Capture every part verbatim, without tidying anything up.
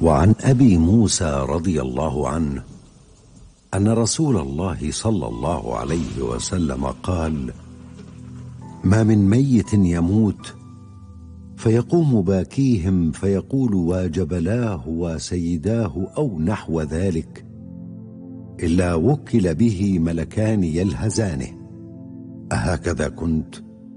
وعن أبي موسى رضي الله عنه أن رسول الله صلى الله عليه وسلم قال: ما من ميت يموت فيقوم باكيهم فيقول وجبلاه وسيداه أو نحو ذلك إلا وكل به ملكان يلهزانه أهكذا كنت؟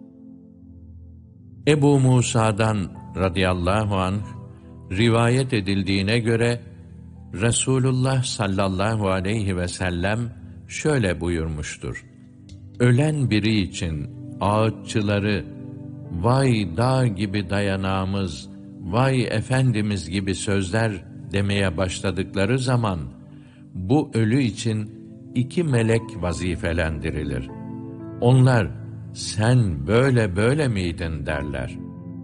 Ebu Musa'dan radıyallahu anh rivayet edildiğine göre Resulullah sallallahu aleyhi ve sellem şöyle buyurmuştur: ölen biri için ağıtçıları vay dağ gibi dayanağımız, vay efendimiz gibi sözler demeye başladıkları zaman bu ölü için iki melek vazifelendirilir. Onlar sen böyle böyle miydin derler.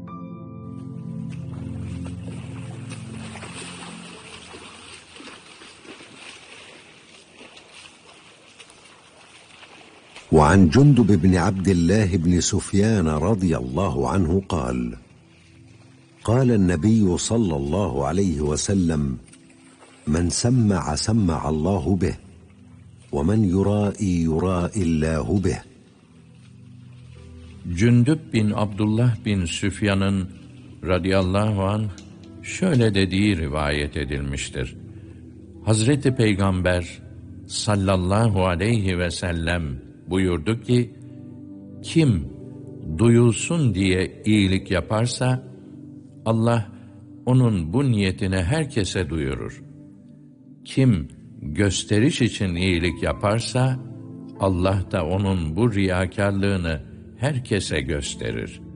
وعن جندب بن عبد الله بن سفيان رضي الله عنه قال: قال النبي صلى الله عليه وسلم: من سمع سمع الله به ومن يرائي يرائي الله به. Cündüb bin Abdullah bin Süfyan'ın radıyallahu anh şöyle dediği rivayet edilmiştir: Hazreti Peygamber sallallahu aleyhi ve sellem buyurdu ki, kim duyulsun diye iyilik yaparsa Allah onun bu niyetine herkese duyurur. Kim gösteriş için iyilik yaparsa Allah da onun bu riyakarlığını herkese gösterir.